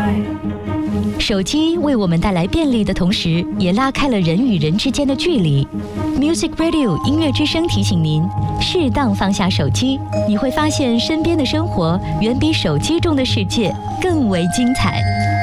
手机为我们带来便利的同时，也拉开了人与人之间的距离。Music Radio 音乐之声提醒您，适当放下手机，你会发现身边的生活远比手机中的世界更为精彩。